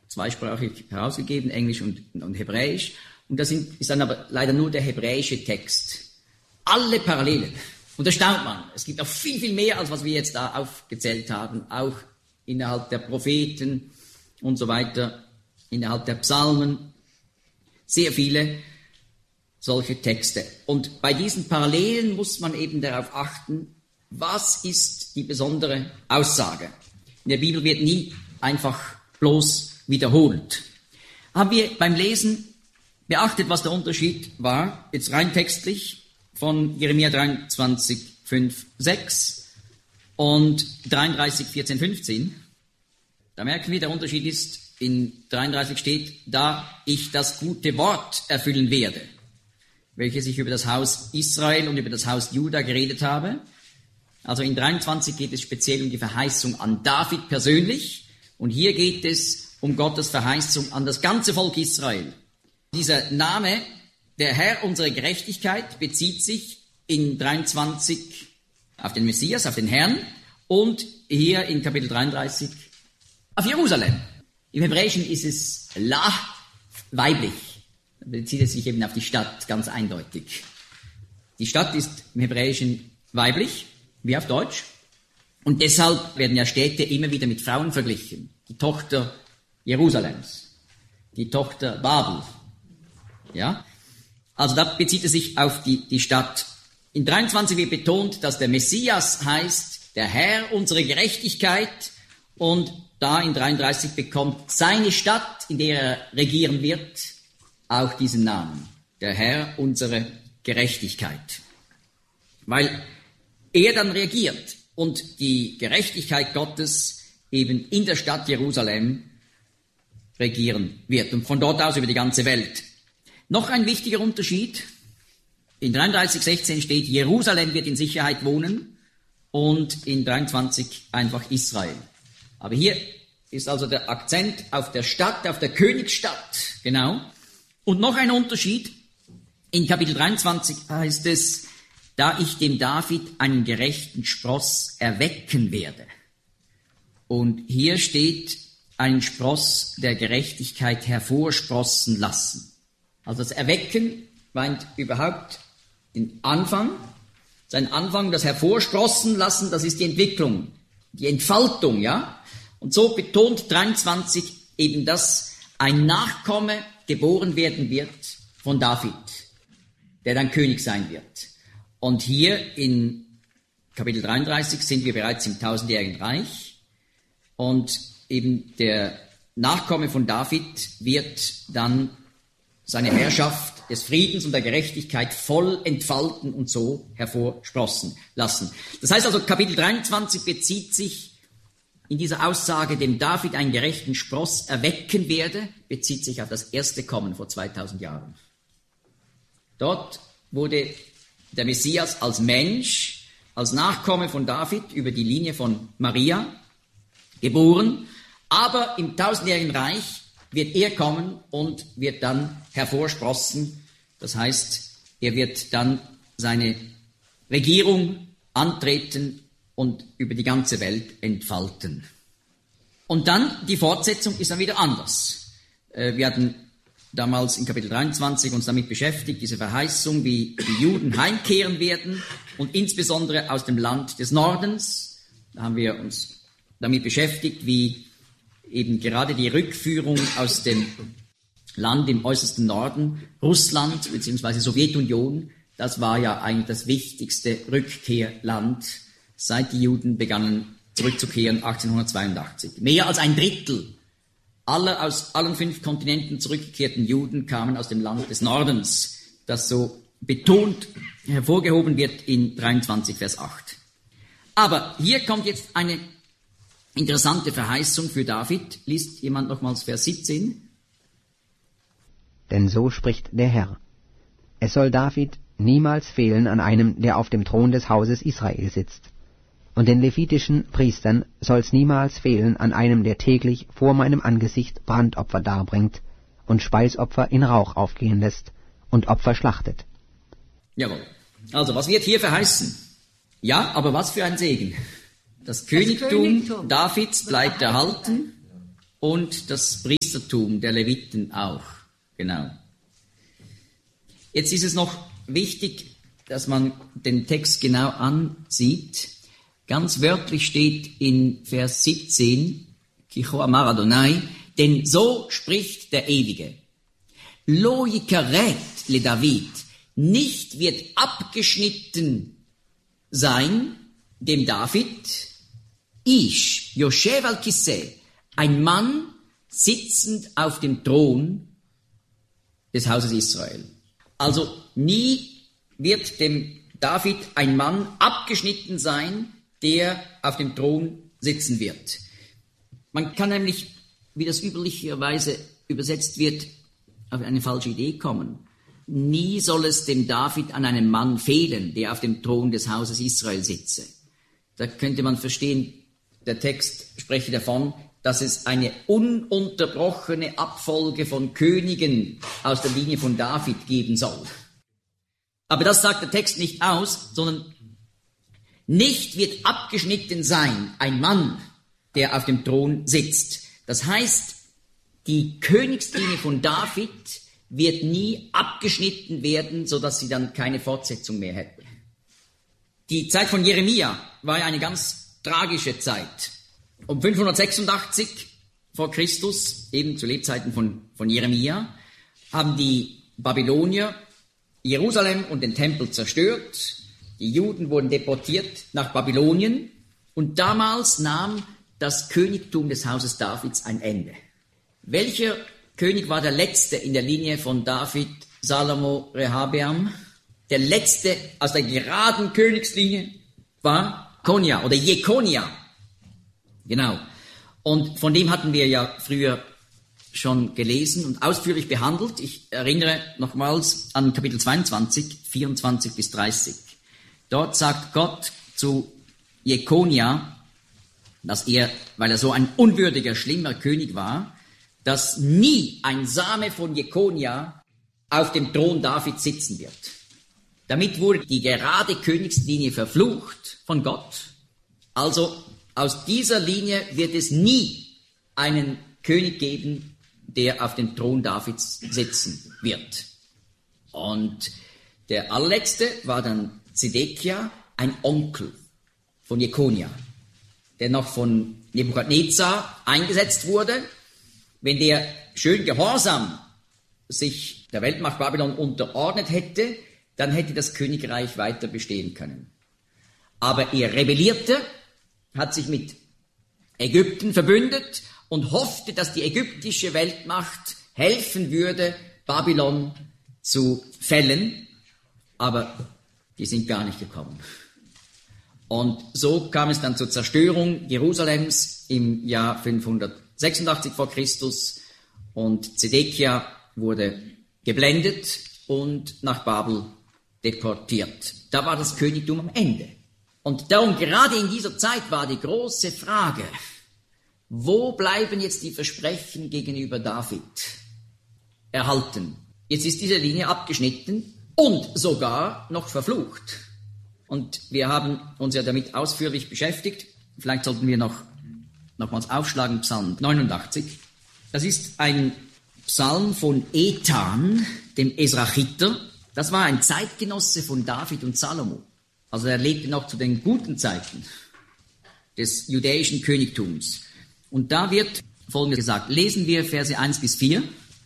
zweisprachig herausgegeben, Englisch und Hebräisch. Und das ist dann aber leider nur der hebräische Text. Alle Parallelen. Und da staunt man. Es gibt noch viel, viel mehr, als was wir jetzt da aufgezählt haben, auch innerhalb der Propheten und so weiter, innerhalb der Psalmen. Sehr viele solche Texte. Und bei diesen Parallelen muss man eben darauf achten, was ist die besondere Aussage. In der Bibel wird nie einfach bloß wiederholt. Haben wir beim Lesen beachtet, was der Unterschied war, jetzt rein textlich, von Jeremia 23, 5, 6 und 33, 14, 15. Da merken wir, der Unterschied ist, in 33 steht, da ich das gute Wort erfüllen werde, welches ich über das Haus Israel und über das Haus Juda geredet habe. Also in 23 geht es speziell um die Verheißung an David persönlich und hier geht es um Gottes Verheißung an das ganze Volk Israel. Dieser Name, der Herr unserer Gerechtigkeit, bezieht sich in 23 auf den Messias, auf den Herrn und hier in Kapitel 33 auf Jerusalem. Im Hebräischen ist es La, weiblich. Da bezieht es sich eben auf die Stadt, ganz eindeutig. Die Stadt ist im Hebräischen weiblich, wie auf Deutsch. Und deshalb werden ja Städte immer wieder mit Frauen verglichen. Die Tochter Jerusalems, die Tochter Babel. Ja? Also da bezieht es sich auf die Stadt. In 23 wird betont, dass der Messias heißt, der Herr unsere Gerechtigkeit, und da in 33 bekommt seine Stadt, in der er regieren wird, auch diesen Namen, der Herr unsere Gerechtigkeit. Weil er dann regiert und die Gerechtigkeit Gottes eben in der Stadt Jerusalem regieren wird und von dort aus über die ganze Welt. Noch ein wichtiger Unterschied. In 33,16 steht, Jerusalem wird in Sicherheit wohnen und in 23 einfach Israel. Aber hier ist also der Akzent auf der Stadt, auf der Königsstadt, genau. Und noch ein Unterschied. In Kapitel 23 heißt es, da ich dem David einen gerechten Spross erwecken werde. Und hier steht, einen Spross der Gerechtigkeit hervorsprossen lassen. Also das Erwecken meint überhaupt den Anfang. Sein Anfang, das Hervorsprossen lassen, das ist die Entwicklung, die Entfaltung, ja. Und so betont 23 eben, dass ein Nachkomme geboren werden wird von David, der dann König sein wird. Und hier in Kapitel 33 sind wir bereits im tausendjährigen Reich und eben der Nachkomme von David wird dann seine Herrschaft des Friedens und der Gerechtigkeit voll entfalten und so hervorsprossen lassen. Das heißt also, Kapitel 23 bezieht sich in dieser Aussage, dem David einen gerechten Spross erwecken werde, bezieht sich auf das erste Kommen vor 2000 Jahren. Dort wurde der Messias als Mensch, als Nachkomme von David über die Linie von Maria geboren, aber im tausendjährigen Reich wird er kommen und wird dann hervorsprossen. Das heißt, er wird dann seine Regierung antreten und über die ganze Welt entfalten. Und dann, die Fortsetzung ist dann wieder anders. Wir hatten damals in Kapitel 23 uns damit beschäftigt, diese Verheißung, wie die Juden heimkehren werden und insbesondere aus dem Land des Nordens. Da haben wir uns damit beschäftigt, wie eben gerade die Rückführung aus dem Land im äußersten Norden, Russland bzw. Sowjetunion, das war ja eigentlich das wichtigste Rückkehrland, seit die Juden begannen zurückzukehren 1882. Mehr als ein Drittel aller aus allen 5 Kontinenten zurückgekehrten Juden kamen aus dem Land des Nordens, das so betont hervorgehoben wird in 23, Vers 8. Aber hier kommt jetzt eine interessante Verheißung für David. Liest jemand nochmals Vers 17? Denn so spricht der Herr. Es soll David niemals fehlen an einem, der auf dem Thron des Hauses Israel sitzt. Und den levitischen Priestern soll's niemals fehlen an einem, der täglich vor meinem Angesicht Brandopfer darbringt und Speisopfer in Rauch aufgehen lässt und Opfer schlachtet. Jawohl. Also, was wird hier verheißen? Ja, aber was für ein Segen. Das Königtum Davids bleibt erhalten. und das Priestertum der Leviten auch. Genau. Jetzt ist es noch wichtig, dass man den Text genau ansieht. Ganz wörtlich steht in Vers 17, Kicho amar Adonai, denn so spricht der Ewige. Lo yikaret le David, nicht wird abgeschnitten sein, dem David, Ish, Yoshev al-Kiseh, ein Mann sitzend auf dem Thron des Hauses Israel. Also nie wird dem David ein Mann abgeschnitten sein, der auf dem Thron sitzen wird. Man kann nämlich, wie das üblicherweise übersetzt wird, auf eine falsche Idee kommen. Nie soll es dem David an einem Mann fehlen, der auf dem Thron des Hauses Israel sitze. Da könnte man verstehen, der Text spreche davon, dass es eine ununterbrochene Abfolge von Königen aus der Linie von David geben soll. Aber das sagt der Text nicht aus, sondern nicht wird abgeschnitten sein ein Mann, der auf dem Thron sitzt. Das heißt, die Königslinie von David wird nie abgeschnitten werden, sodass sie dann keine Fortsetzung mehr hätte. Die Zeit von Jeremia war ja eine ganz tragische Zeit. Um 586 vor Christus, eben zu Lebzeiten von Jeremia, haben die Babylonier Jerusalem und den Tempel zerstört. Die Juden wurden deportiert nach Babylonien und damals nahm das Königtum des Hauses Davids ein Ende. Welcher König war der letzte in der Linie von David, Salomo, Rehabeam? Der letzte aus der geraden Königslinie war Konia oder Jekonia. Genau. Und von dem hatten wir ja früher schon gelesen und ausführlich behandelt. Ich erinnere nochmals an Kapitel 22, 24 bis 30. Dort sagt Gott zu Jekonia, dass er, weil er so ein unwürdiger, schlimmer König war, dass nie ein Same von Jekonia auf dem Thron Davids sitzen wird. Damit wurde die gerade Königslinie verflucht von Gott. Also aus dieser Linie wird es nie einen König geben, der auf dem Thron Davids sitzen wird. Und der allerletzte war dann Zedekia, ein Onkel von Jekonia, der noch von Nebukadnezar eingesetzt wurde. Wenn der schön gehorsam sich der Weltmacht Babylon unterordnet hätte, dann hätte das Königreich weiter bestehen können. Aber er rebellierte, hat sich mit Ägypten verbündet und hoffte, dass die ägyptische Weltmacht helfen würde, Babylon zu fällen. Aber die sind gar nicht gekommen. Und so kam es dann zur Zerstörung Jerusalems im Jahr 586 vor Christus und Zedekia wurde geblendet und nach Babel deportiert. Da war das Königtum am Ende. Und darum, gerade in dieser Zeit war die große Frage, wo bleiben jetzt die Versprechen gegenüber David erhalten? Jetzt ist diese Linie abgeschnitten und sogar noch verflucht. Und wir haben uns ja damit ausführlich beschäftigt. Vielleicht sollten wir nochmals aufschlagen, Psalm 89. Das ist ein Psalm von Ethan, dem Esrachiter. Das war ein Zeitgenosse von David und Salomo. Also er lebte noch zu den guten Zeiten des judäischen Königtums. Und da wird Folgendes gesagt. Lesen wir Verse 1 bis 4.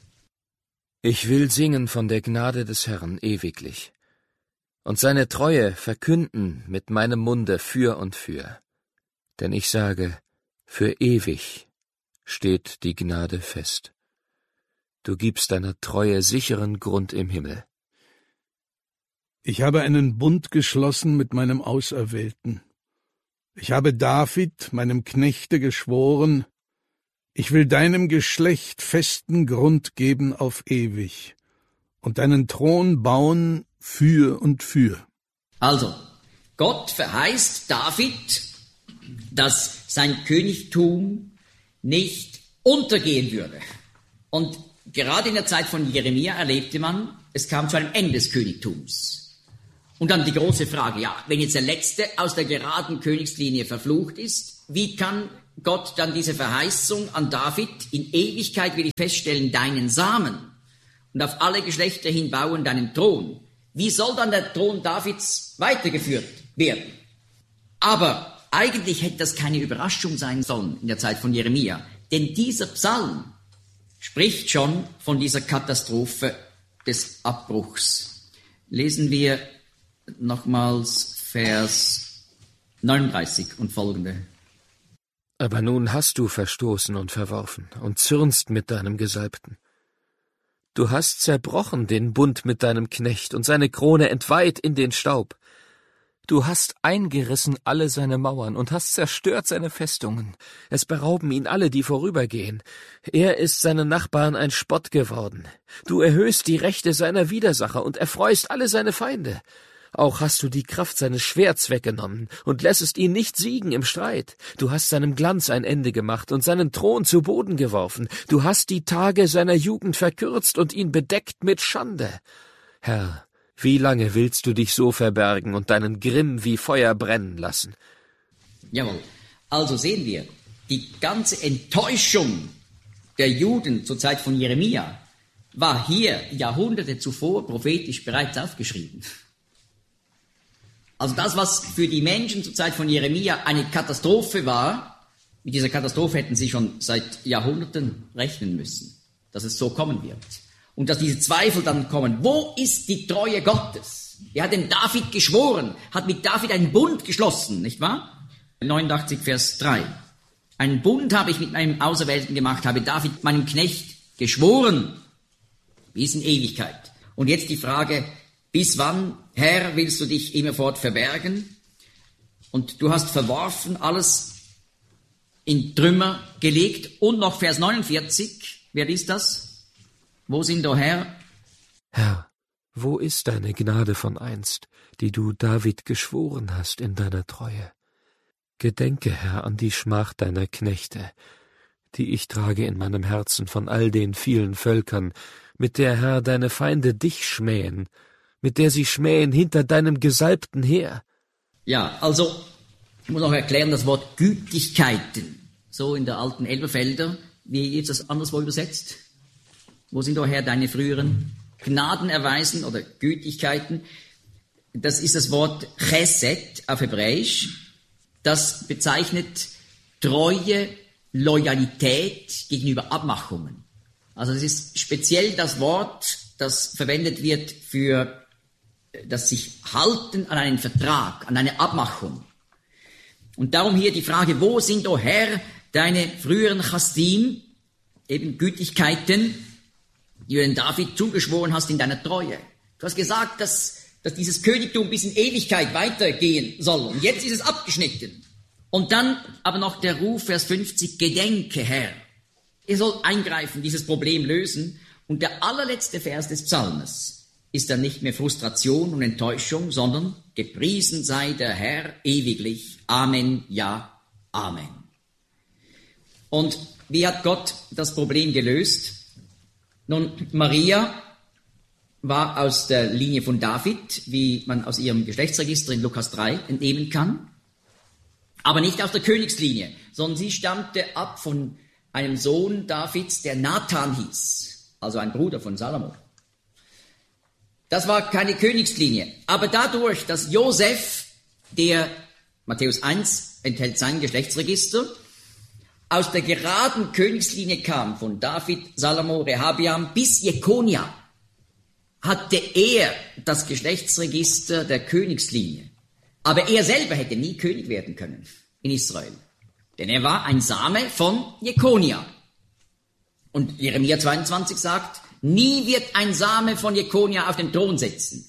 Ich will singen von der Gnade des Herrn ewiglich und seine Treue verkünden mit meinem Munde für und für. Denn ich sage, für ewig steht die Gnade fest. Du gibst deiner Treue sicheren Grund im Himmel. Ich habe einen Bund geschlossen mit meinem Auserwählten. Ich habe David, meinem Knechte, geschworen, ich will deinem Geschlecht festen Grund geben auf ewig und deinen Thron bauen für und für. Also, Gott verheißt David, dass sein Königtum nicht untergehen würde. Und gerade in der Zeit von Jeremia erlebte man, es kam zu einem Ende des Königtums. Und dann die große Frage, ja, wenn jetzt der Letzte aus der geraden Königslinie verflucht ist, wie kann Gott dann diese Verheißung an David, in Ewigkeit will ich feststellen deinen Samen und auf alle Geschlechter hin bauen deinen Thron. Wie soll dann der Thron Davids weitergeführt werden? Aber eigentlich hätte das keine Überraschung sein sollen in der Zeit von Jeremia, denn dieser Psalm spricht schon von dieser Katastrophe des Abbruchs. Lesen wir nochmals Vers 39 und folgende. Aber nun hast du verstoßen und verworfen und zürnst mit deinem Gesalbten. Du hast zerbrochen den Bund mit deinem Knecht und seine Krone entweiht in den Staub. Du hast eingerissen alle seine Mauern und hast zerstört seine Festungen. Es berauben ihn alle, die vorübergehen. Er ist seinen Nachbarn ein Spott geworden. Du erhöhst die Rechte seiner Widersacher und erfreust alle seine Feinde. Auch hast du die Kraft seines Schwerts weggenommen und lässest ihn nicht siegen im Streit. Du hast seinem Glanz ein Ende gemacht und seinen Thron zu Boden geworfen. Du hast die Tage seiner Jugend verkürzt und ihn bedeckt mit Schande. Herr, wie lange willst du dich so verbergen und deinen Grimm wie Feuer brennen lassen? Jawohl. Also sehen wir, die ganze Enttäuschung der Juden zur Zeit von Jeremia war hier Jahrhunderte zuvor prophetisch bereits aufgeschrieben. Also das, was für die Menschen zur Zeit von Jeremia eine Katastrophe war, mit dieser Katastrophe hätten sie schon seit Jahrhunderten rechnen müssen, dass es so kommen wird. Und dass diese Zweifel dann kommen. Wo ist die Treue Gottes? Er hat dem David geschworen, hat mit David einen Bund geschlossen, nicht wahr? 89 Vers 3. Einen Bund habe ich mit meinem Auserwählten gemacht, habe David meinem Knecht geschworen, bis in Ewigkeit. Und jetzt die Frage, bis wann, Herr, willst du dich immerfort verbergen? Und du hast verworfen, alles in Trümmer gelegt. Und noch Vers 49, wer liest das? Wo sind, o Herr? Herr, wo ist deine Gnade von einst, die du David geschworen hast in deiner Treue? Gedenke, Herr, an die Schmach deiner Knechte, die ich trage in meinem Herzen von all den vielen Völkern, mit der, Herr, deine Feinde dich schmähen, mit der sie schmähen hinter deinem Gesalbten her. Ja, also, ich muss noch erklären, das Wort Gütigkeiten, so in der alten Elberfelder, wie ist das anderswo übersetzt? Wo sind, o Herr, deine früheren Gnadenerweisen oder Gütigkeiten? Das ist das Wort Chesed auf Hebräisch. Das bezeichnet Treue, Loyalität gegenüber Abmachungen. Also das ist speziell das Wort, das verwendet wird für das sich halten an einen Vertrag, an eine Abmachung. Und darum hier die Frage, wo sind, o Herr, deine früheren Chasdim, eben Gütigkeiten, die du den David zugeschworen hast in deiner Treue. Du hast gesagt, dass dieses Königtum bis in Ewigkeit weitergehen soll. Und jetzt ist es abgeschnitten. Und dann aber noch der Ruf, Vers 50, Gedenke, Herr. Er soll eingreifen, dieses Problem lösen. Und der allerletzte Vers des Psalmes ist dann nicht mehr Frustration und Enttäuschung, sondern gepriesen sei der Herr ewiglich. Amen, ja, Amen. Und wie hat Gott das Problem gelöst? Nun, Maria war aus der Linie von David, wie man aus ihrem Geschlechtsregister in Lukas 3 entnehmen kann, aber nicht aus der Königslinie, sondern sie stammte ab von einem Sohn Davids, der Nathan hieß, also ein Bruder von Salomo. Das war keine Königslinie, aber dadurch, dass Josef, der Matthäus 1 enthält sein Geschlechtsregister, aus der geraden Königslinie kam, von David, Salomo, Rehabiam bis Jekonia, hatte er das Geschlechtsregister der Königslinie. Aber er selber hätte nie König werden können in Israel. Denn er war ein Same von Jekonia. Und Jeremia 22 sagt, nie wird ein Same von Jekonia auf den Thron sitzen.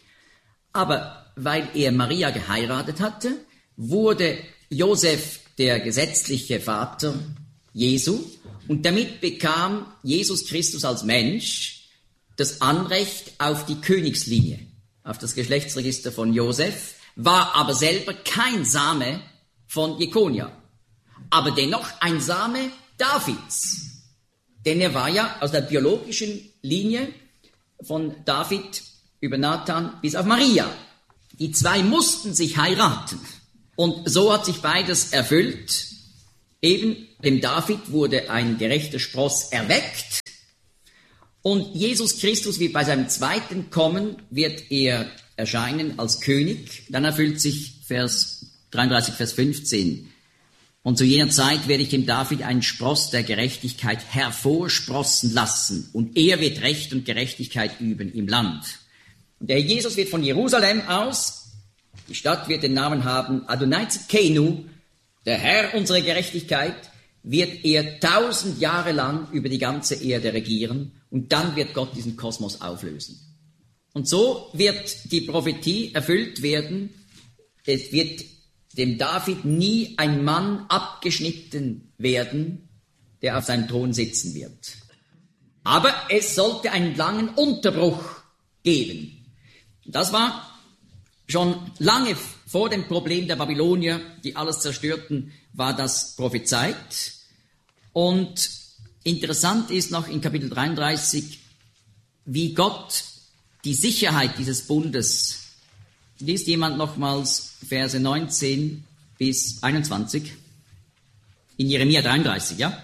Aber weil er Maria geheiratet hatte, wurde Josef der gesetzliche Vater Jesu, und damit bekam Jesus Christus als Mensch das Anrecht auf die Königslinie, auf das Geschlechtsregister von Josef, war aber selber kein Same von Jekonia, aber dennoch ein Same Davids, denn er war ja aus der biologischen Linie von David über Nathan bis auf Maria. Die zwei mussten sich heiraten. Und so hat sich beides erfüllt Eben, dem David wurde ein gerechter Spross erweckt. Und Jesus Christus wird bei seinem zweiten Kommen, wird er erscheinen als König. Dann erfüllt sich Vers 33, Vers 15. Und zu jener Zeit werde ich dem David einen Spross der Gerechtigkeit hervorsprossen lassen. Und er wird Recht und Gerechtigkeit üben im Land. Und der Jesus wird von Jerusalem aus, die Stadt wird den Namen haben, Adonai Tzidkenu, der Herr unserer Gerechtigkeit, wird er 1000 Jahre lang über die ganze Erde regieren. Und dann wird Gott diesen Kosmos auflösen. Und so wird die Prophetie erfüllt werden. Es wird dem David nie ein Mann abgeschnitten werden, der auf seinem Thron sitzen wird. Aber es sollte einen langen Unterbruch geben. Das war schon lange vor dem Problem der Babylonier, die alles zerstörten, war das prophezeit. Und interessant ist noch in Kapitel 33, wie Gott die Sicherheit dieses Bundes, liest jemand nochmals Verse 19 bis 21, in Jeremia 33, ja?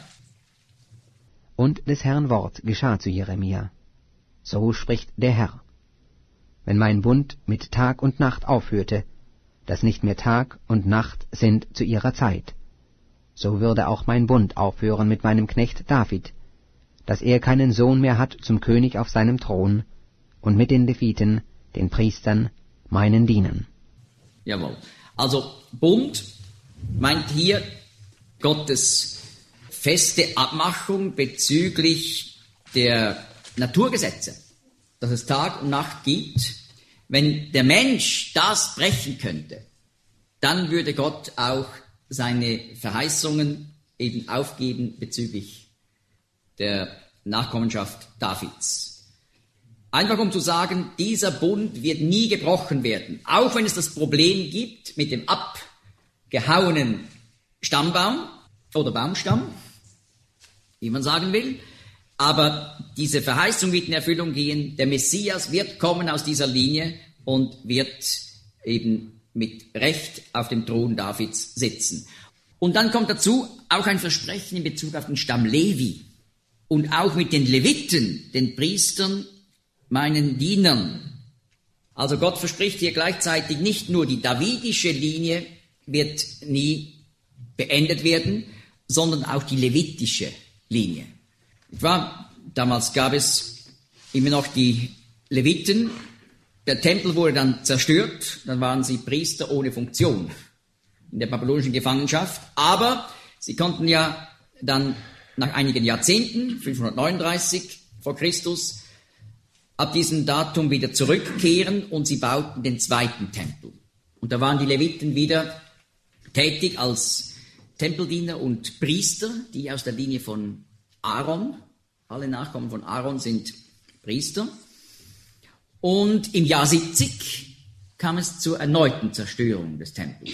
Und des Herrn Wort geschah zu Jeremia. So spricht der Herr. Wenn mein Bund mit Tag und Nacht aufhörte, dass nicht mehr Tag und Nacht sind zu ihrer Zeit, so würde auch mein Bund aufhören mit meinem Knecht David, dass er keinen Sohn mehr hat zum König auf seinem Thron, und mit den Leviten, den Priestern, meinen Dienern. Jawohl. Also Bund meint hier Gottes feste Abmachung bezüglich der Naturgesetze, dass es Tag und Nacht gibt. Wenn der Mensch das brechen könnte, dann würde Gott auch seine Verheißungen eben aufgeben bezüglich der Nachkommenschaft Davids. Einfach um zu sagen, dieser Bund wird nie gebrochen werden, auch wenn es das Problem gibt mit dem abgehauenen Stammbaum oder Baumstamm, wie man sagen will. Aber diese Verheißung wird in Erfüllung gehen. Der Messias wird kommen aus dieser Linie und wird eben mit Recht auf dem Thron Davids sitzen. Und dann kommt dazu auch ein Versprechen in Bezug auf den Stamm Levi und auch mit den Leviten, den Priestern, meinen Dienern. Also Gott verspricht hier gleichzeitig nicht nur die davidische Linie wird nie beendet werden, sondern auch die levitische Linie. Damals gab es immer noch die Leviten. Der Tempel wurde dann zerstört, dann waren sie Priester ohne Funktion in der babylonischen Gefangenschaft. Aber sie konnten ja dann nach einigen Jahrzehnten, 539 vor Christus, ab diesem Datum wieder zurückkehren und sie bauten den zweiten Tempel. Und da waren die Leviten wieder tätig als Tempeldiener und Priester, die aus der Linie von Aaron, alle Nachkommen von Aaron sind Priester. Und im Jahr 70 kam es zur erneuten Zerstörung des Tempels.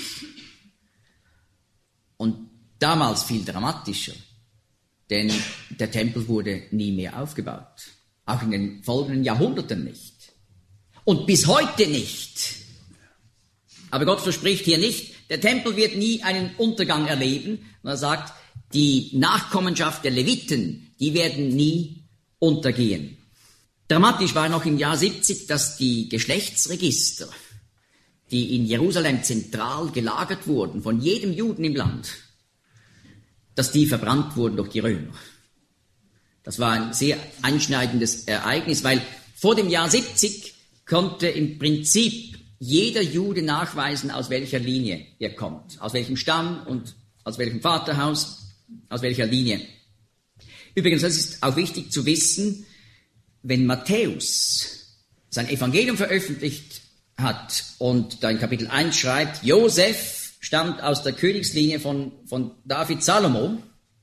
Und damals viel dramatischer, denn der Tempel wurde nie mehr aufgebaut. Auch in den folgenden Jahrhunderten nicht. Und bis heute nicht. Aber Gott verspricht hier nicht, der Tempel wird nie einen Untergang erleben. Und er sagt, die Nachkommenschaft der Leviten, die werden nie untergehen. Dramatisch war noch im Jahr 70, dass die Geschlechtsregister, die in Jerusalem zentral gelagert wurden, von jedem Juden im Land, dass die verbrannt wurden durch die Römer. Das war ein sehr einschneidendes Ereignis, weil vor dem Jahr 70 konnte im Prinzip jeder Jude nachweisen, aus welcher Linie er kommt, aus welchem Stamm und aus welchem Vaterhaus, aus welcher Linie. Übrigens, das ist auch wichtig zu wissen, wenn Matthäus sein Evangelium veröffentlicht hat und da in Kapitel 1 schreibt, Josef stammt aus der Königslinie von David Salomo,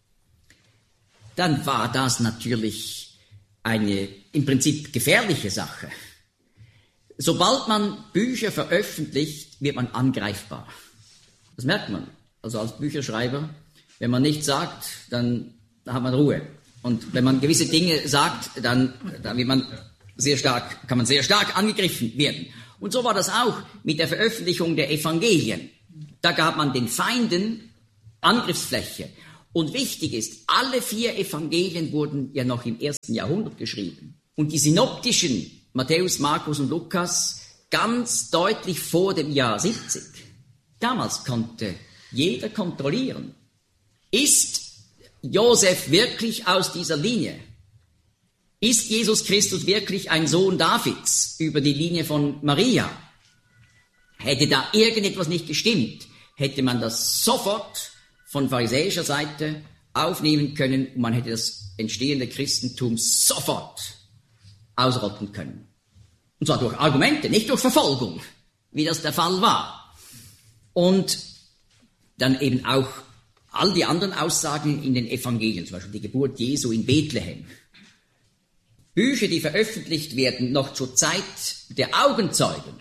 dann war das natürlich eine im Prinzip gefährliche Sache. Sobald man Bücher veröffentlicht, wird man angreifbar. Das merkt man. Also als Bücherschreiber, wenn man nichts sagt, dann hat man Ruhe. Und wenn man gewisse Dinge sagt, dann wird man kann man sehr stark angegriffen werden. Und so war das auch mit der Veröffentlichung der Evangelien. Da gab man den Feinden Angriffsfläche. Und wichtig ist, alle 4 Evangelien wurden ja noch im 1. Jahrhundert geschrieben. Und die synoptischen, Matthäus, Markus und Lukas, ganz deutlich vor dem Jahr 70. Damals konnte jeder kontrollieren. Ist Josef wirklich aus dieser Linie? Ist Jesus Christus wirklich ein Sohn Davids über die Linie von Maria? Hätte da irgendetwas nicht gestimmt, hätte man das sofort von pharisäischer Seite aufnehmen können und man hätte das entstehende Christentum sofort ausrotten können. Und zwar durch Argumente, nicht durch Verfolgung, wie das der Fall war. Und dann eben auch all die anderen Aussagen in den Evangelien, zum Beispiel die Geburt Jesu in Bethlehem. Bücher, die veröffentlicht werden, noch zur Zeit der Augenzeugen.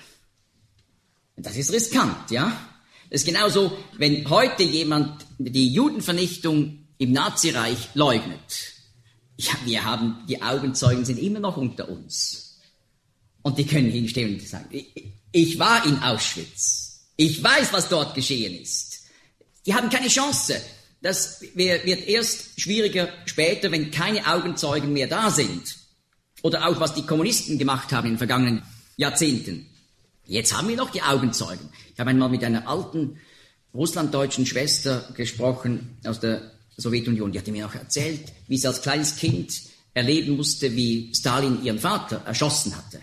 Das ist riskant, ja? Das ist genauso, wenn heute jemand die Judenvernichtung im Nazireich leugnet. Ja, die Augenzeugen sind immer noch unter uns. Und die können hinstehen und sagen, ich war in Auschwitz. Ich weiß, was dort geschehen ist. Die haben keine Chance. Das wird erst schwieriger später, wenn keine Augenzeugen mehr da sind. Oder auch, was die Kommunisten gemacht haben in den vergangenen Jahrzehnten. Jetzt haben wir noch die Augenzeugen. Ich habe einmal mit einer alten russlanddeutschen Schwester gesprochen aus der Sowjetunion. Die hatte mir auch erzählt, wie sie als kleines Kind erleben musste, wie Stalin ihren Vater erschossen hatte.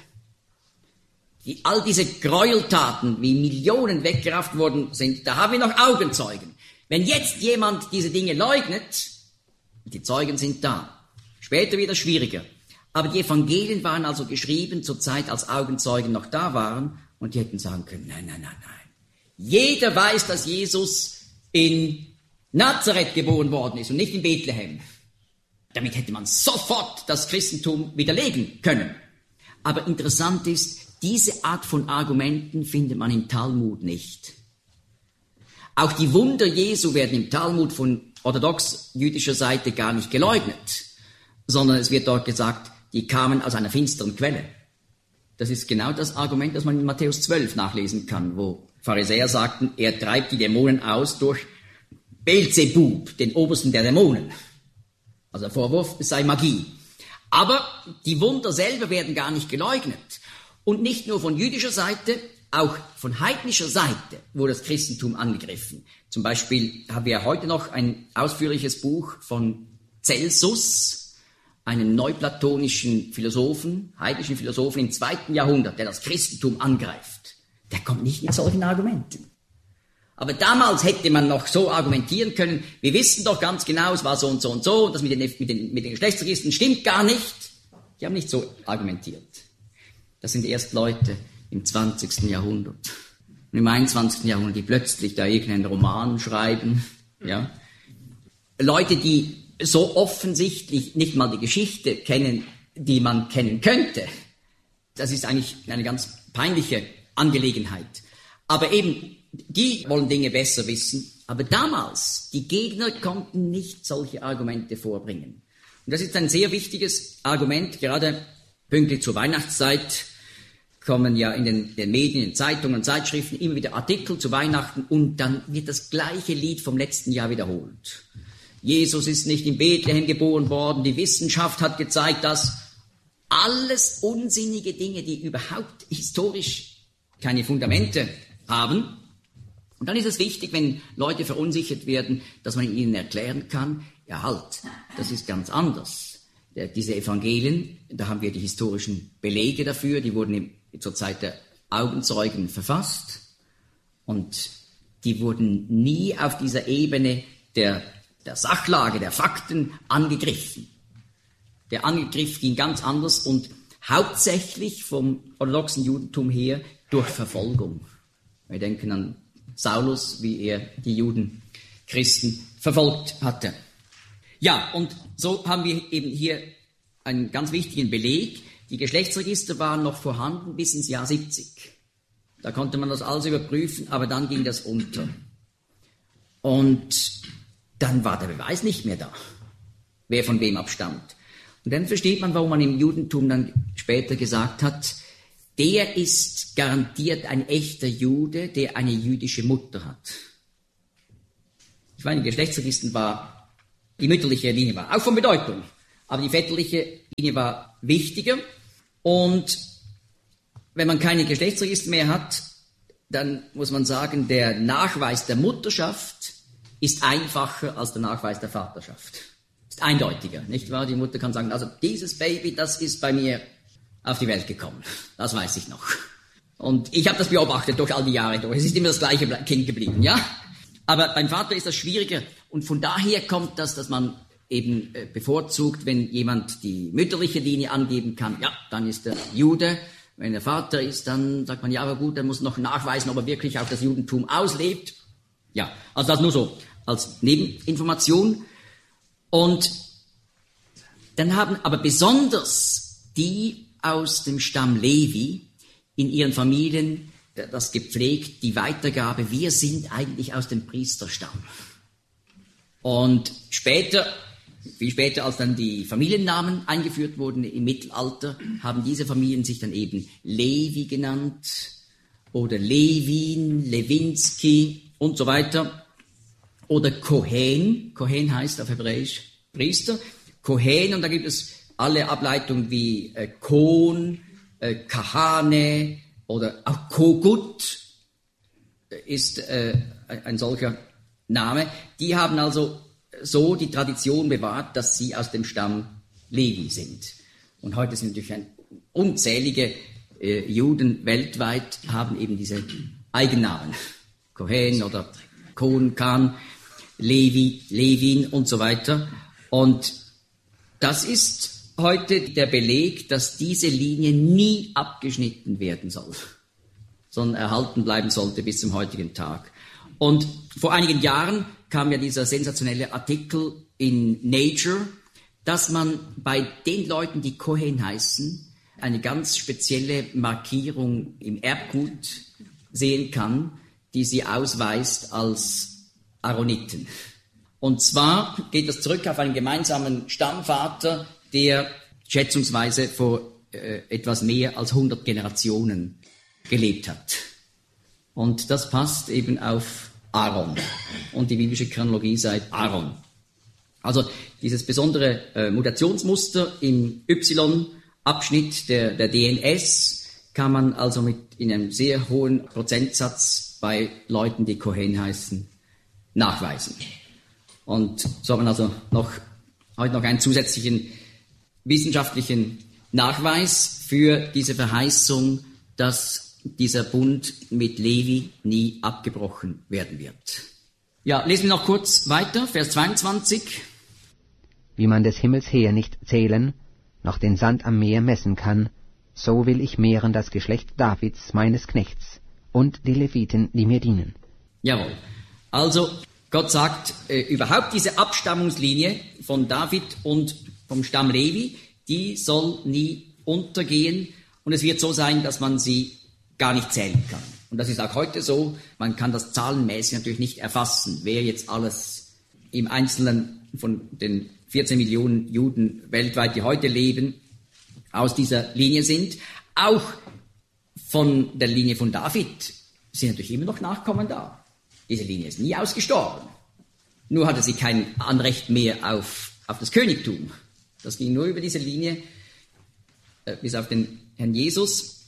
All diese Gräueltaten, wie Millionen weggerafft worden sind, da haben wir noch Augenzeugen. Wenn jetzt jemand diese Dinge leugnet, die Zeugen sind da. Später wird es schwieriger. Aber die Evangelien waren also geschrieben zur Zeit, als Augenzeugen noch da waren, und die hätten sagen können, nein. Jeder weiß, dass Jesus in Nazareth geboren worden ist und nicht in Bethlehem. Damit hätte man sofort das Christentum widerlegen können. Aber interessant ist, diese Art von Argumenten findet man im Talmud nicht. Auch die Wunder Jesu werden im Talmud von orthodox-jüdischer Seite gar nicht geleugnet, sondern es wird dort gesagt, die kamen aus einer finsteren Quelle. Das ist genau das Argument, das man in Matthäus 12 nachlesen kann, wo Pharisäer sagten, er treibt die Dämonen aus durch Beelzebub, den Obersten der Dämonen. Also der Vorwurf, es sei Magie. Aber die Wunder selber werden gar nicht geleugnet. Und nicht nur von jüdischer Seite, auch von heidnischer Seite wurde das Christentum angegriffen. Zum Beispiel haben wir heute noch ein ausführliches Buch von Celsus, einem neuplatonischen Philosophen, heidnischen Philosophen im 2. Jahrhundert, der das Christentum angreift. Der kommt nicht mit solchen Argumenten. Aber damals hätte man noch so argumentieren können, wir wissen doch ganz genau, es war so und so und so, das mit den Geschlechtsregistern stimmt gar nicht. Die haben nicht so argumentiert. Das sind erst Leute im 20. Jahrhundert. Und im 21. Jahrhundert, die plötzlich da irgendeinen Roman schreiben. Ja. Leute, die so offensichtlich nicht mal die Geschichte kennen, die man kennen könnte. Das ist eigentlich eine ganz peinliche Angelegenheit. Aber eben, die wollen Dinge besser wissen. Aber damals, die Gegner konnten nicht solche Argumente vorbringen. Und das ist ein sehr wichtiges Argument, gerade pünktlich zur Weihnachtszeit kommen ja in den Medien, in Zeitungen und Zeitschriften immer wieder Artikel zu Weihnachten und dann wird das gleiche Lied vom letzten Jahr wiederholt. Jesus ist nicht in Bethlehem geboren worden, die Wissenschaft hat gezeigt, dass alles unsinnige Dinge, die überhaupt historisch keine Fundamente haben. Und dann ist es wichtig, wenn Leute verunsichert werden, dass man ihnen erklären kann, ja halt, das ist ganz anders. Diese Evangelien, da haben wir die historischen Belege dafür, die wurden zur Zeit der Augenzeugen verfasst und die wurden nie auf dieser Ebene der Sachlage, der Fakten angegriffen. Der Angriff ging ganz anders und hauptsächlich vom orthodoxen Judentum her durch Verfolgung. Wir denken an Saulus, wie er die Juden, Christen verfolgt hatte. Ja, und so haben wir eben hier einen ganz wichtigen Beleg. Die Geschlechtsregister waren noch vorhanden bis ins Jahr 70. Da konnte man das alles überprüfen, aber dann ging das unter. Und dann war der Beweis nicht mehr da, wer von wem abstammt. Und dann versteht man, warum man im Judentum dann später gesagt hat, der ist garantiert ein echter Jude, der eine jüdische Mutter hat. Ich meine, in Geschlechtsregistern war Die mütterliche Linie war auch von Bedeutung, aber die väterliche Linie war wichtiger. Und wenn man keine Geschlechtsregister mehr hat, dann muss man sagen, der Nachweis der Mutterschaft ist einfacher als der Nachweis der Vaterschaft. Ist eindeutiger, nicht wahr? Die Mutter kann sagen, also dieses Baby, das ist bei mir auf die Welt gekommen. Das weiß ich noch. Und ich habe das beobachtet durch all die Jahre durch. Es ist immer das gleiche Kind geblieben, ja? Aber beim Vater ist das schwieriger. Und von daher kommt das, dass man eben bevorzugt, wenn jemand die mütterliche Linie angeben kann, ja, dann ist er Jude. Wenn er Vater ist, dann sagt man, ja, aber gut, er muss noch nachweisen, ob er wirklich auch das Judentum auslebt. Ja, also das nur so als Nebeninformation. Und dann haben aber besonders die aus dem Stamm Levi in ihren Familien das gepflegt, die Weitergabe, wir sind eigentlich aus dem Priesterstamm. Und später, viel später, als dann die Familiennamen eingeführt wurden im Mittelalter, haben diese Familien sich dann eben Levi genannt oder Levin, Lewinsky und so weiter. Oder Kohen, Kohen heißt auf Hebräisch Priester, Kohen, und da gibt es alle Ableitungen wie Kohn, Kahane oder auch Kogut ist ein solcher Name. Die haben also so die Tradition bewahrt, dass sie aus dem Stamm Levi sind. Und heute sind natürlich unzählige Juden weltweit haben eben diese Eigennamen. Kohen oder Kohn, Khan, Levi, Levin und so weiter. Und das ist heute der Beleg, dass diese Linie nie abgeschnitten werden soll, sondern erhalten bleiben sollte bis zum heutigen Tag. Und vor einigen Jahren kam ja dieser sensationelle Artikel in Nature, dass man bei den Leuten, die Kohen heißen, eine ganz spezielle Markierung im Erbgut sehen kann, die sie ausweist als Aaroniten. Und zwar geht das zurück auf einen gemeinsamen Stammvater, der schätzungsweise vor etwas mehr als 100 Generationen gelebt hat. Und das passt eben auf Aaron. Und die biblische Chronologie sagt Aaron. Also dieses besondere Mutationsmuster im Y-Abschnitt der DNS kann man also in einem sehr hohen Prozentsatz bei Leuten, die Kohen heißen, nachweisen. Und so hat man also heute noch einen zusätzlichen wissenschaftlichen Nachweis für diese Verheißung, dass dieser Bund mit Levi nie abgebrochen werden wird. Ja, lesen wir noch kurz weiter, Vers 22. Wie man des Himmels her nicht zählen, noch den Sand am Meer messen kann, so will ich mehren das Geschlecht Davids, meines Knechts, und die Leviten, die mir dienen. Jawohl. Also, Gott sagt, überhaupt diese Abstammungslinie von David und vom Stamm Levi, die soll nie untergehen. Und es wird so sein, dass man sie gar nicht zählen kann. Und das ist auch heute so. Man kann das zahlenmäßig natürlich nicht erfassen, wer jetzt alles im Einzelnen von den 14 Millionen Juden weltweit, die heute leben, aus dieser Linie sind. Auch von der Linie von David sind natürlich immer noch Nachkommen da. Diese Linie ist nie ausgestorben. Nur hatte sie kein Anrecht mehr auf das Königtum. Das ging nur über diese Linie bis auf den Herrn Jesus.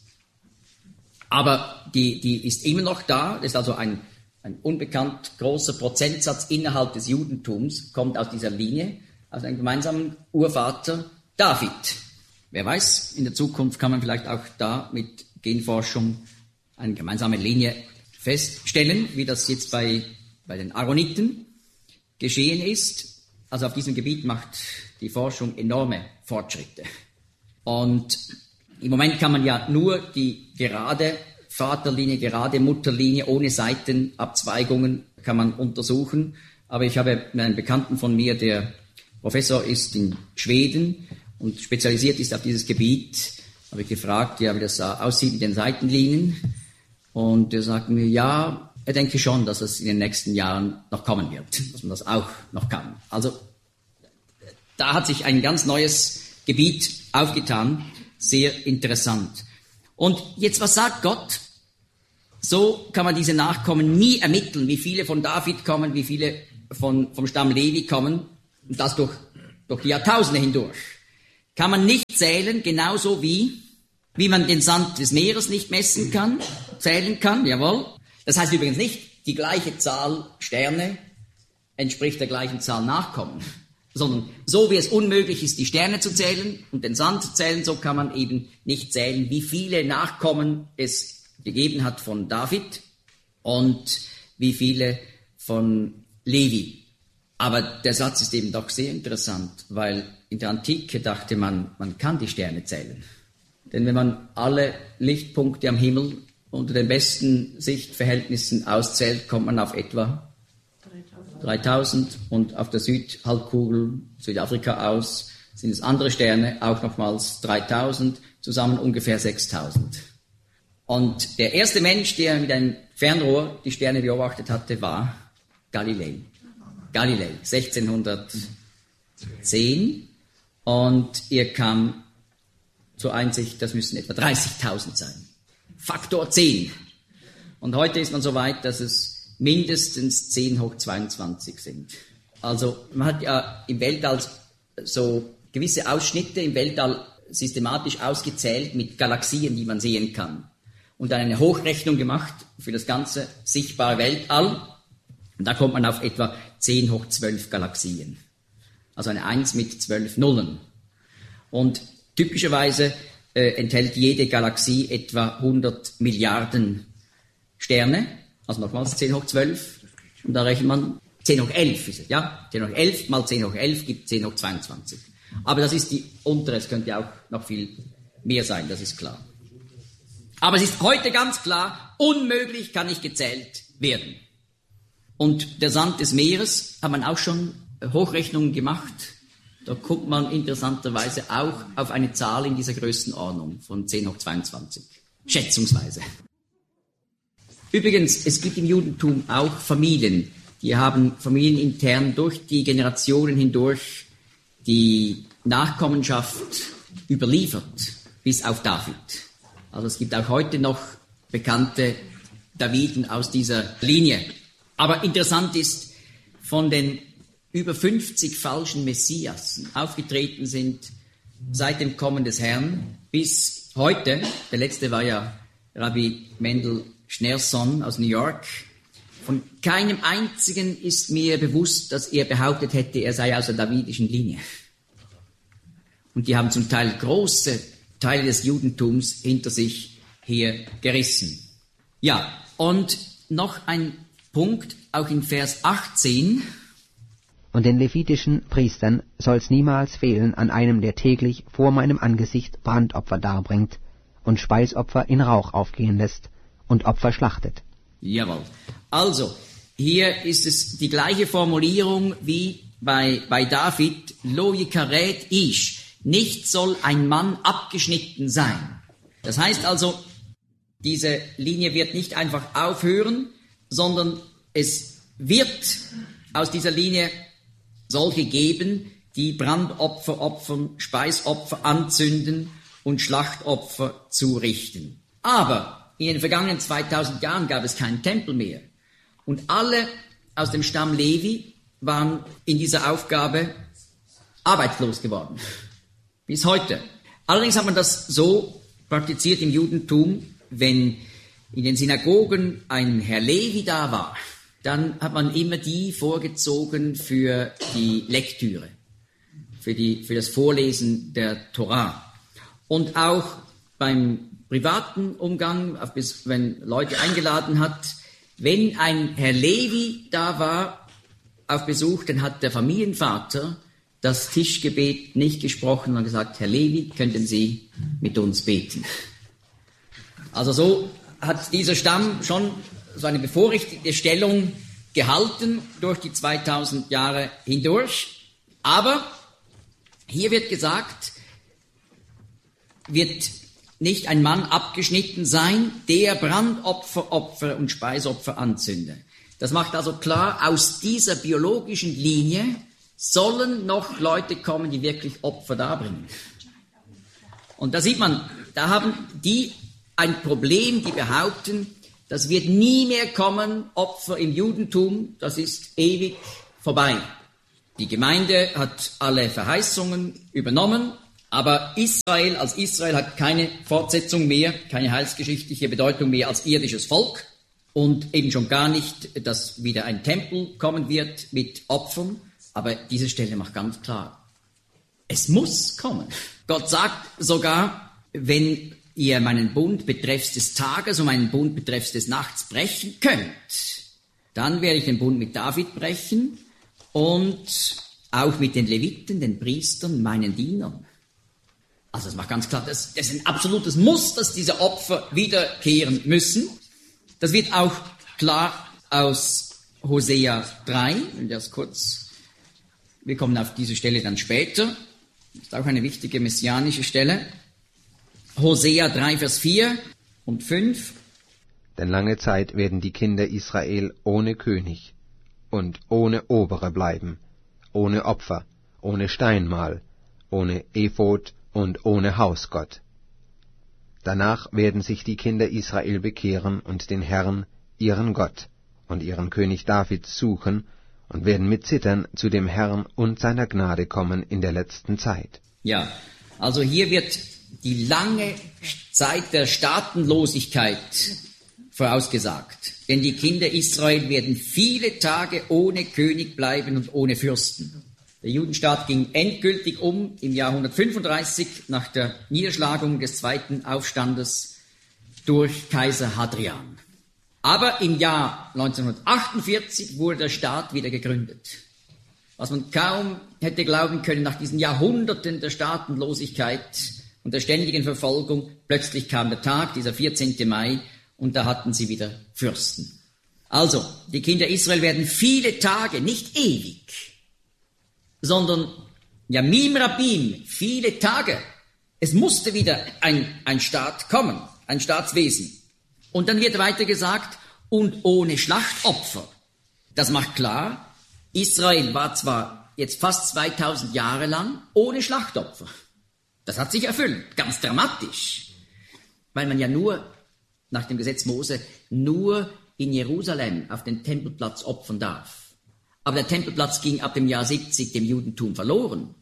Aber die ist immer noch da. Das ist also ein unbekannt großer Prozentsatz innerhalb des Judentums, kommt aus dieser Linie, aus einem gemeinsamen Urvater David. Wer weiß, in der Zukunft kann man vielleicht auch da mit Genforschung eine gemeinsame Linie feststellen, wie das jetzt bei den Aaroniten geschehen ist. Also auf diesem Gebiet macht die Forschung enorme Fortschritte. Und im Moment kann man ja nur die gerade Vaterlinie, gerade Mutterlinie ohne Seitenabzweigungen kann man untersuchen. Aber ich habe einen Bekannten von mir, der Professor ist in Schweden und spezialisiert ist auf dieses Gebiet, habe ich gefragt, ja, wie das aussieht mit den Seitenlinien. Und er sagt mir, ja, er denke schon, dass es in den nächsten Jahren noch kommen wird, dass man das auch noch kann. Also da hat sich ein ganz neues Gebiet aufgetan, sehr interessant. Und jetzt, was sagt Gott? So kann man diese Nachkommen nie ermitteln, wie viele von David kommen, wie viele vom Stamm Levi kommen. und das durch die Jahrtausende hindurch, kann man nicht zählen, genauso wie man den Sand des Meeres nicht messen kann, zählen kann, jawohl. Das heißt übrigens nicht, die gleiche Zahl Sterne entspricht der gleichen Zahl Nachkommen, sondern so wie es unmöglich ist, die Sterne zu zählen und den Sand zu zählen, so kann man eben nicht zählen, wie viele Nachkommen es gegeben hat von David und wie viele von Levi. Aber der Satz ist eben doch sehr interessant, weil in der Antike dachte man kann die Sterne zählen. Denn wenn man alle Lichtpunkte am Himmel unter den besten Sichtverhältnissen auszählt, kommt man auf etwa 3000 und auf der Südhalbkugel, Südafrika aus, sind es andere Sterne, auch nochmals 3000, zusammen ungefähr 6000. Und der erste Mensch, der mit einem Fernrohr die Sterne beobachtet hatte, war Galilei, 1610. Und er kam zur Einsicht, das müssen etwa 30.000 sein. Faktor 10. Und heute ist man so weit, dass es mindestens 10 hoch 22 sind. Also man hat ja im Weltall so gewisse Ausschnitte im Weltall systematisch ausgezählt mit Galaxien, die man sehen kann. Und dann eine Hochrechnung gemacht für das ganze sichtbare Weltall. Und da kommt man auf etwa 10 hoch 12 Galaxien. Also eine 1 mit 12 Nullen. Und typischerweise enthält jede Galaxie etwa 100 Milliarden Sterne. Also nochmals 10 hoch 12. Und da rechnet man 10 hoch 11 ist es, ja? 10 hoch 11 mal 10 hoch 11 gibt 10 hoch 22. Aber das ist die untere, es könnte auch noch viel mehr sein, das ist klar. Aber es ist heute ganz klar, unmöglich kann nicht gezählt werden. Und der Sand des Meeres hat man auch schon Hochrechnungen gemacht. Da guckt man interessanterweise auch auf eine Zahl in dieser Größenordnung von 10 hoch 22, schätzungsweise. Übrigens, es gibt im Judentum auch Familien, die haben familienintern durch die Generationen hindurch die Nachkommenschaft überliefert, bis auf David. Also es gibt auch heute noch bekannte Daviden aus dieser Linie. Aber interessant ist, von den über 50 falschen Messiasen aufgetreten sind seit dem Kommen des Herrn bis heute, der letzte war ja Rabbi Mendel Schneerson aus New York, von keinem einzigen ist mir bewusst, dass er behauptet hätte, er sei aus der davidischen Linie. Und die haben zum Teil große Teile des Judentums hinter sich hier gerissen. Ja, und noch ein Punkt, auch in Vers 18. Und den levitischen Priestern soll's niemals fehlen an einem, der täglich vor meinem Angesicht Brandopfer darbringt und Speisopfer in Rauch aufgehen lässt und Opfer schlachtet. Jawohl. Also, hier ist es die gleiche Formulierung wie bei David, Lo yikaret ish, nicht soll ein Mann abgeschnitten sein. Das heißt also, diese Linie wird nicht einfach aufhören, sondern es wird aus dieser Linie solche geben, die Brandopfer opfern, Speisopfer anzünden und Schlachtopfer zurichten. Aber in den vergangenen 2000 Jahren gab es keinen Tempel mehr. Und alle aus dem Stamm Levi waren in dieser Aufgabe arbeitslos geworden. Bis heute. Allerdings hat man das so praktiziert im Judentum, wenn in den Synagogen ein Herr Levi da war, dann hat man immer die vorgezogen für die Lektüre, für das Vorlesen der Torah. Und auch beim privaten Umgang, wenn Leute eingeladen hat, wenn ein Herr Levi da war auf Besuch, dann hat der Familienvater das Tischgebet nicht gesprochen und gesagt, Herr Levi, könnten Sie mit uns beten? Also so hat dieser Stamm schon so eine bevorrichtete Stellung gehalten durch die 2000 Jahre hindurch. Aber hier wird gesagt, wird nicht ein Mann abgeschnitten sein, der Brandopfer opfere und Speisopfer anzünde. Das macht also klar, aus dieser biologischen Linie sollen noch Leute kommen, die wirklich Opfer darbringen. Und da sieht man, da haben die ein Problem, die behaupten, das wird nie mehr kommen, Opfer im Judentum, das ist ewig vorbei. Die Gemeinde hat alle Verheißungen übernommen, aber Israel als Israel hat keine Fortsetzung mehr, keine heilsgeschichtliche Bedeutung mehr als irdisches Volk und eben schon gar nicht, dass wieder ein Tempel kommen wird mit Opfern. Aber diese Stelle macht ganz klar, es muss kommen. Gott sagt sogar, wenn ihr meinen Bund betreffs des Tages und meinen Bund betreffs des Nachts brechen könnt, dann werde ich den Bund mit David brechen und auch mit den Leviten, den Priestern, meinen Dienern. Also das macht ganz klar, das ist ein absolutes Muss, dass diese Opfer wiederkehren müssen. Das wird auch klar aus Hosea 3, und das kurz, wir kommen auf diese Stelle dann später, das ist auch eine wichtige messianische Stelle. Hosea 3, Vers 4 und 5. Denn lange Zeit werden die Kinder Israel ohne König und ohne Obere bleiben, ohne Opfer, ohne Steinmal, ohne Ephod und ohne Hausgott. Danach werden sich die Kinder Israel bekehren und den Herrn, ihren Gott, und ihren König David suchen und werden mit Zittern zu dem Herrn und seiner Gnade kommen in der letzten Zeit. Ja, also hier wird die lange Zeit der Staatenlosigkeit vorausgesagt. Denn die Kinder Israel werden viele Tage ohne König bleiben und ohne Fürsten. Der Judenstaat ging endgültig im Jahr 135 nach der Niederschlagung des zweiten Aufstandes durch Kaiser Hadrian. Aber im Jahr 1948 wurde der Staat wieder gegründet. Was man kaum hätte glauben können nach diesen Jahrhunderten der Staatenlosigkeit und der ständigen Verfolgung, plötzlich kam der Tag, dieser 14. Mai, und da hatten sie wieder Fürsten. Also, die Kinder Israel werden viele Tage, nicht ewig, sondern Yamim Rabim, viele Tage. Es musste wieder ein Staat kommen, ein Staatswesen. Und dann wird weiter gesagt, und ohne Schlachtopfer. Das macht klar, Israel war zwar jetzt fast 2000 Jahre lang ohne Schlachtopfer. Das hat sich erfüllt, ganz dramatisch, weil man ja nur, nach dem Gesetz Mose, nur in Jerusalem auf den Tempelplatz opfern darf. Aber der Tempelplatz ging ab dem Jahr 70 dem Judentum verloren,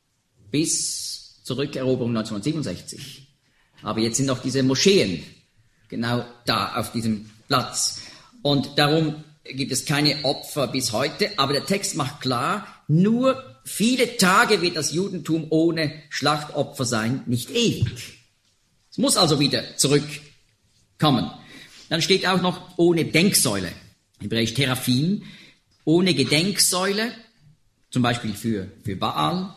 bis zur Rückeroberung 1967. Aber jetzt sind noch diese Moscheen genau da auf diesem Platz. Und darum gibt es keine Opfer bis heute. Aber der Text macht klar, nur viele Tage wird das Judentum ohne Schlachtopfer sein, nicht ewig. Es muss also wieder zurückkommen. Dann steht auch noch ohne Denksäule, hebräisch Teraphim, ohne Gedenksäule, zum Beispiel für Baal.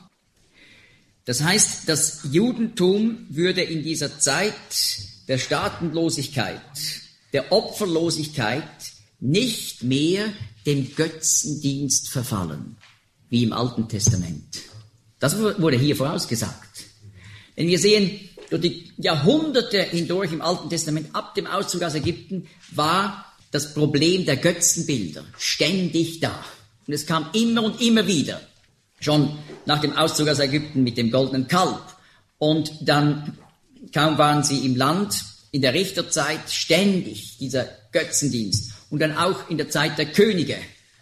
Das heißt, das Judentum würde in dieser Zeit der Staatenlosigkeit, der Opferlosigkeit nicht mehr dem Götzendienst verfallen, wie im Alten Testament. Das wurde hier vorausgesagt. Denn wir sehen, durch die Jahrhunderte hindurch im Alten Testament, ab dem Auszug aus Ägypten, war das Problem der Götzenbilder ständig da. Und es kam immer und immer wieder. Schon nach dem Auszug aus Ägypten mit dem goldenen Kalb. Und dann, kaum waren sie im Land, in der Richterzeit ständig dieser Götzendienst. Und dann auch in der Zeit der Könige.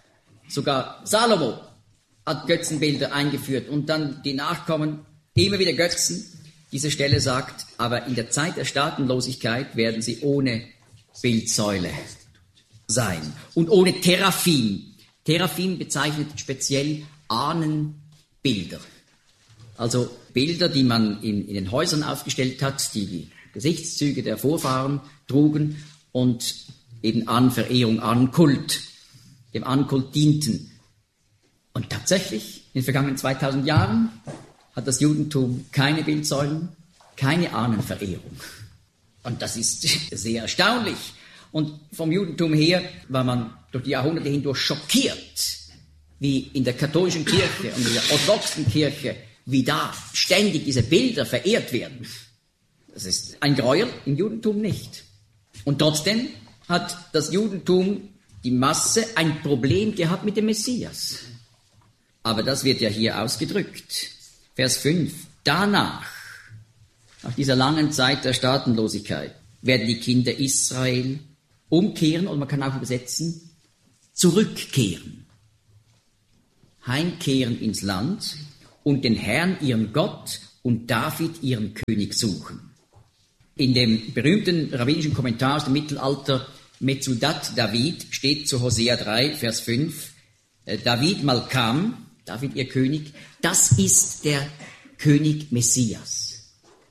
Sogar Salomo hat Götzenbilder eingeführt und dann die Nachkommen immer wieder Götzen. Diese Stelle sagt, aber in der Zeit der Staatenlosigkeit werden sie ohne Bildsäule sein und ohne Teraphim. Teraphim bezeichnet speziell Ahnenbilder. Also Bilder, die man in den Häusern aufgestellt hat, die Gesichtszüge der Vorfahren trugen und eben Ahnenverehrung, Ahnenkult, dem Ahnenkult dienten. Und tatsächlich, in den vergangenen 2000 Jahren hat das Judentum keine Bildsäulen, keine Ahnenverehrung. Und das ist sehr erstaunlich. Und vom Judentum her war man durch die Jahrhunderte hindurch schockiert, wie in der katholischen Kirche und in der orthodoxen Kirche, wie da ständig diese Bilder verehrt werden. Das ist ein Gräuel, im Judentum nicht. Und trotzdem hat das Judentum, die Masse, ein Problem gehabt mit dem Messias. Aber das wird ja hier ausgedrückt. Vers 5. Danach, nach dieser langen Zeit der Staatenlosigkeit, werden die Kinder Israel umkehren, und man kann auch übersetzen, zurückkehren. heimkehren ins Land und den Herrn, ihren Gott, und David, ihren König, suchen. In dem berühmten rabbinischen Kommentar aus dem Mittelalter, Metzudat David, steht zu Hosea 3, Vers 5, David Malkam, David ihr König, das ist der König Messias.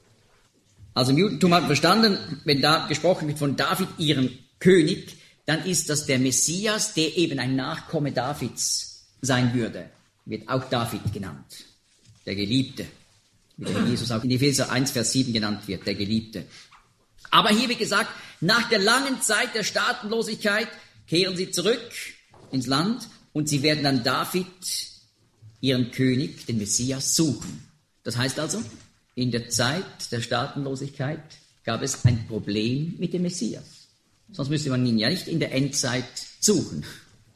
Also im Judentum hat man verstanden, wenn da gesprochen wird von David, ihrem König, dann ist das der Messias, der eben ein Nachkomme Davids sein würde. Wird auch David genannt, der Geliebte. Wie der Jesus auch in Epheser 1, Vers 7 genannt wird, der Geliebte. Aber hier, wie gesagt, nach der langen Zeit der Staatenlosigkeit kehren sie zurück ins Land und sie werden dann David, ihren König, den Messias, suchen. Das heißt also, in der Zeit der Staatenlosigkeit gab es ein Problem mit dem Messias. Sonst müsste man ihn ja nicht in der Endzeit suchen.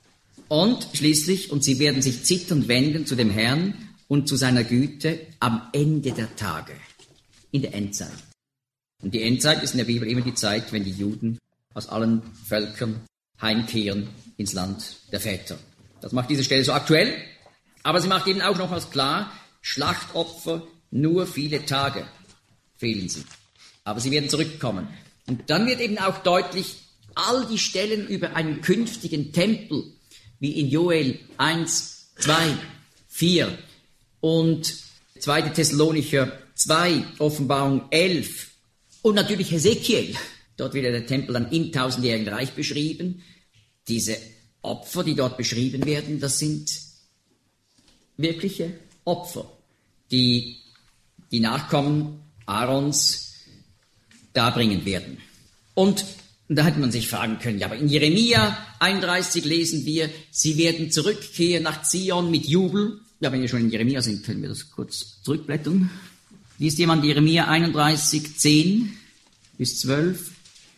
Und schließlich, und sie werden sich zitternd wenden zu dem Herrn und zu seiner Güte am Ende der Tage, in der Endzeit. Und die Endzeit ist in der Bibel immer die Zeit, wenn die Juden aus allen Völkern heimkehren ins Land der Väter. Das macht diese Stelle so aktuell, aber sie macht eben auch nochmals klar, Schlachtopfer, nur viele Tage fehlen sie. Aber sie werden zurückkommen. Und dann wird eben auch deutlich, all die Stellen über einen künftigen Tempel, wie in Joel 1, 2, 4 und 2. Thessalonicher 2, Offenbarung 11 und natürlich Hesekiel. Dort wird der Tempel dann im tausendjährigen Reich beschrieben. Diese Opfer, die dort beschrieben werden, das sind wirkliche Opfer, die die Nachkommen Aarons darbringen werden. Und da hätte man sich fragen können, ja, aber in Jeremia 31 lesen wir, sie werden zurückkehren nach Zion mit Jubel. Ja, wenn wir schon in Jeremia sind, können wir das kurz zurückblättern. Liest jemand Jeremia 31, 10 bis 12?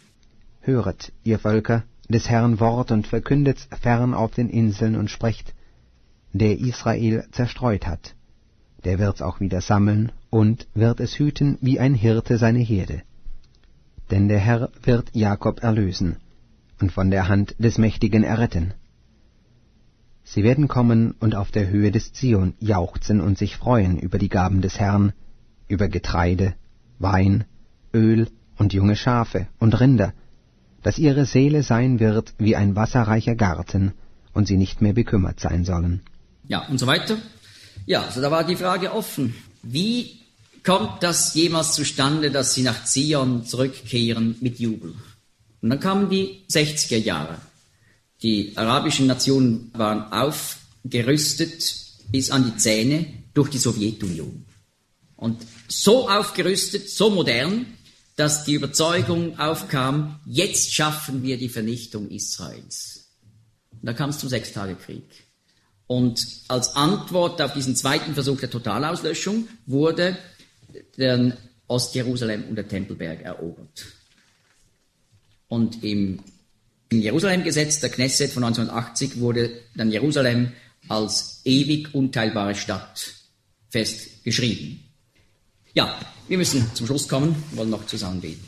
Höret, ihr Völker, des Herrn Wort und verkündet's fern auf den Inseln und sprecht, der Israel zerstreut hat, der wird's auch wieder sammeln und wird es hüten wie ein Hirte seine Herde. Denn der Herr wird Jakob erlösen und von der Hand des Mächtigen erretten. Sie werden kommen und auf der Höhe des Zion jauchzen und sich freuen über die Gaben des Herrn, über Getreide, Wein, Öl und junge Schafe und Rinder, dass ihre Seele sein wird wie ein wasserreicher Garten und sie nicht mehr bekümmert sein sollen. Ja, und so weiter. Ja, also da war die Frage offen. Wie kommt das jemals zustande, dass sie nach Zion zurückkehren mit Jubel? Und dann kamen die 60er Jahre. Die arabischen Nationen waren aufgerüstet bis an die Zähne durch die Sowjetunion. Und so aufgerüstet, so modern, dass die Überzeugung aufkam, jetzt schaffen wir die Vernichtung Israels. Und da kam es zum Sechstagekrieg. Und als Antwort auf diesen zweiten Versuch der Totalauslöschung wurde der Ostjerusalem und der Tempelberg erobert. Und im Jerusalem-Gesetz der Knesset von 1980 wurde dann Jerusalem als ewig unteilbare Stadt festgeschrieben. Ja, wir müssen zum Schluss kommen, wollen noch zusammen beten.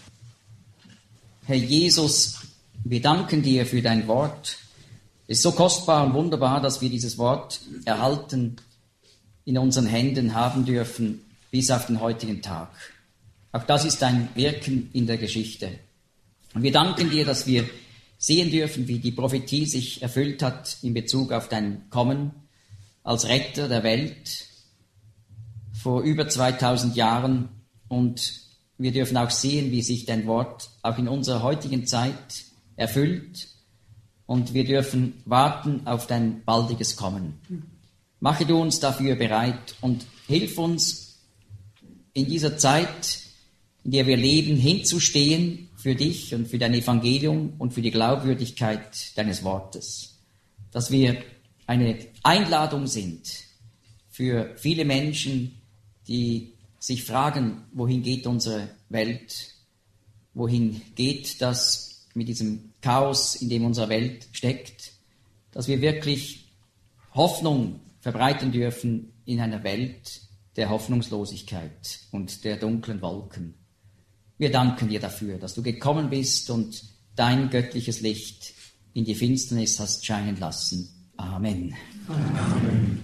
Herr Jesus, wir danken dir für dein Wort. Es ist so kostbar und wunderbar, dass wir dieses Wort erhalten, in unseren Händen haben dürfen, bis auf den heutigen Tag. Auch das ist ein Wirken in der Geschichte. Und wir danken dir, dass wir sehen dürfen, wie die Prophetie sich erfüllt hat in Bezug auf dein Kommen als Retter der Welt vor über 2000 Jahren. Und wir dürfen auch sehen, wie sich dein Wort auch in unserer heutigen Zeit erfüllt. Und wir dürfen warten auf dein baldiges Kommen. Mache du uns dafür bereit und hilf uns in dieser Zeit, in der wir leben, hinzustehen für dich und für dein Evangelium und für die Glaubwürdigkeit deines Wortes. Dass wir eine Einladung sind für viele Menschen, die sich fragen, wohin geht unsere Welt? Wohin geht das mit diesem Chaos, in dem unsere Welt steckt? Dass wir wirklich Hoffnung verbreiten dürfen in einer Welt der Hoffnungslosigkeit und der dunklen Wolken. Wir danken dir dafür, dass du gekommen bist und dein göttliches Licht in die Finsternis hast scheinen lassen. Amen. Amen.